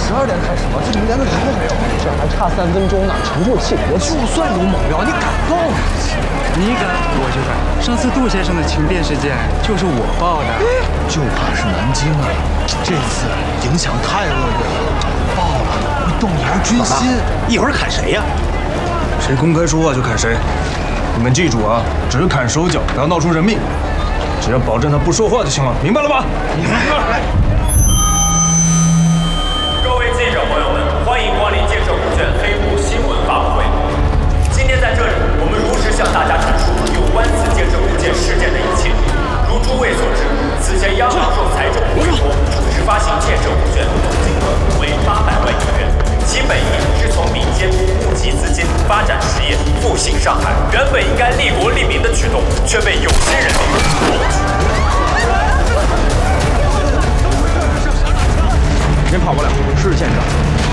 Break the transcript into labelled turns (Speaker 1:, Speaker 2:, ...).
Speaker 1: 12点开始了，这你连个人都没有，这还差3分钟呢，沉住气，别急。就算有猛料，你敢报吗？
Speaker 2: 你敢，我就敢。上次杜先生的情变事件就是我报的，
Speaker 1: 就怕是南京啊，这次影响太恶劣了，报了会动摇军心。
Speaker 3: 一会儿砍谁呀？
Speaker 4: 谁公开说话就砍谁。你们记住啊，只砍手脚，不要闹出人命。只要保证他不说话就行了，明白了吧？明白。
Speaker 5: 各位记者朋友们，欢迎光临建设五卷黑幕新闻发布会。今天在这里，我们如实向大家陈述有关此建设五件事件的一切。如诸位所知，此前央行受财政部委托，处置发行建设五卷，总金额为800万元，其本意是从民间募集资金，发展实业，复兴上海。原本应该利国利民的举动，却被有心人利用。
Speaker 1: 您跑不了，是县长。